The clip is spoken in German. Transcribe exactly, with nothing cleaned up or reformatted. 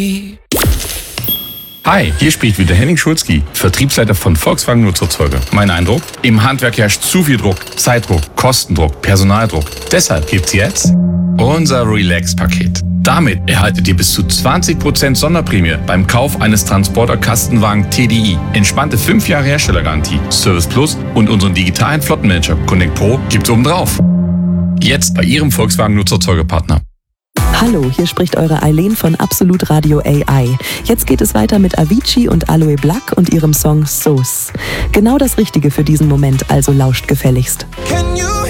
Hi, hier spricht wieder Henning Schulzki, Vertriebsleiter von Volkswagen Nutzerzeuge. Mein Eindruck? Im Handwerk herrscht zu viel Druck, Zeitdruck, Kostendruck, Personaldruck. Deshalb gibt's jetzt unser Relax-Paket. Damit erhaltet ihr bis zu zwanzig Prozent Sonderprämie beim Kauf eines Transporter-Kastenwagen T D I. Entspannte fünf Jahre Herstellergarantie, Service Plus und unseren digitalen Flottenmanager Connect Pro gibt's obendrauf. Jetzt bei Ihrem Volkswagen Nutzerzeuge-Partner. Hallo, hier spricht eure Eileen von Absolut Radio A I. Jetzt geht es weiter mit Avicii und Aloe Black und ihrem Song Sauce. Genau das Richtige für diesen Moment, also lauscht gefälligst. Can you